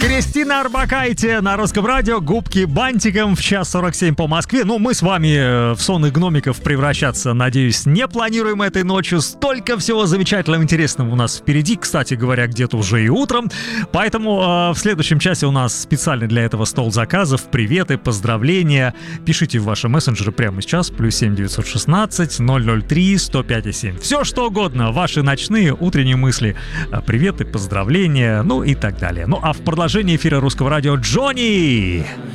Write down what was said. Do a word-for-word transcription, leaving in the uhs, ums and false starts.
Кристина Орбакайте на Русском радио. Губки бантиком в час сорок семь по Москве. Ну, мы с вами в сонных гномиков превращаться, надеюсь, не планируем этой ночью. Столько всего замечательного, интересного у нас впереди. Кстати говоря, где-то уже и утром. Поэтому э, в следующем часе у нас специально для этого стол заказов. Приветы, поздравления. Пишите в ваши мессенджеры прямо сейчас. Плюс семь девятьсот шестнадцать ноль ноль три сто пять семь. Все что угодно. Ваши ночные, утренние мысли. Приветы, поздравления, ну и так далее. Ну а в продолжении эфира Русского радио Джонни!